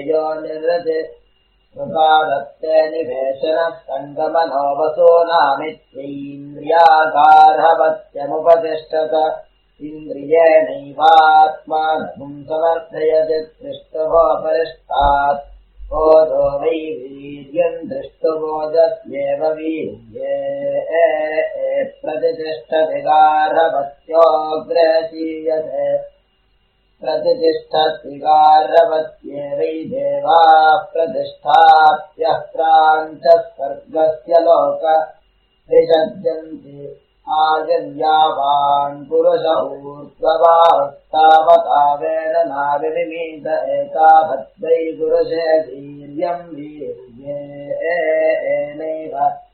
यो निर्रते कृपादत्ते निवेशनः सङ्गमनोवसो नामित्यैन्द्रियागार्हवत्यमुपतिष्ठत इन्द्रियेणैवात्मानं समर्थयति दृष्टवोपरिष्टात् ओदो वै वीर्यम् दृष्टुवोजस्येव वीर्ये प्रतिष्ठति गार्हवत्योऽग्रहीयते प्रतिष्ठति गार्हवत्येवै देवाः प्रतिष्ठाप्यः प्राञ्चः स्वर्गस्य लोक विसज्जन्ति आजन्यावान् पुरुष ऊर्ध्ववास्तावतावेन नाविनिमीत एतावद्वै पुरुषे वीर्यम् वीर्येनैव